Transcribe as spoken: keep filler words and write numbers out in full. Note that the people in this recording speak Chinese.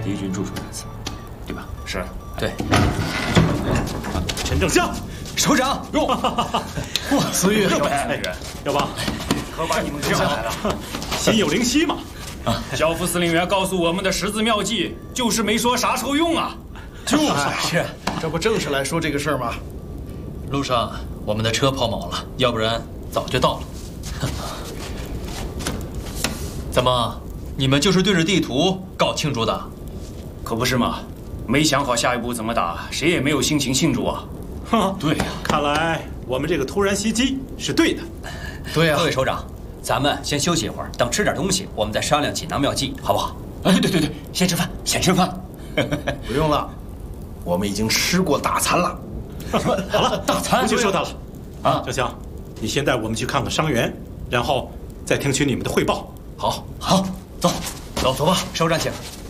敌军驻守两次，对吧？ 是， 对。 陈正香， 首长哟，哇， 思玉， 哎，要不可把你们叫来了，心有灵犀嘛。 啊，交副司令员告诉我们的十字妙计，就是没说啥时候用啊。 就是是，这不正是来说这个事儿吗？ 路上我们的车抛锚了，要不然早就到了。怎么，你们就是对着地图搞庆祝的？ 可不是嘛，没想好下一步怎么打，谁也没有心情庆祝啊。 哈， 对呀， 看来我们这个突然袭击是对的。 对呀， 各位首长，咱们先休息一会儿，等吃点东西，我们再商量锦囊妙计，好不好？哎，对对对，先吃饭，先吃饭。 不用了，我们已经吃过大餐了。 好了， 大餐不去说他了。 啊， 正香，你先带我们去看看伤员，然后再听取你们的汇报。 好， 好，走， 走走吧， 首长请。